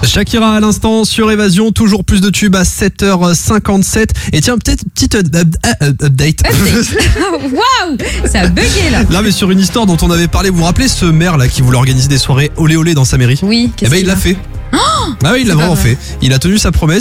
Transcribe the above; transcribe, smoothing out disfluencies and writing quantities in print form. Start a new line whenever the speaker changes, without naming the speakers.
Shakira à l'instant sur Évasion, toujours plus de tubes à 7h57. Et tiens, peut-être petite update.
Waouh, ça a bugué là.
Là, mais sur une histoire dont on avait parlé, vous vous rappelez ce maire là qui voulait organiser des soirées olé olé dans sa mairie?
Oui,
Eh ben il l'a fait. Ah oui, il l'a vraiment fait. Il a tenu sa promesse.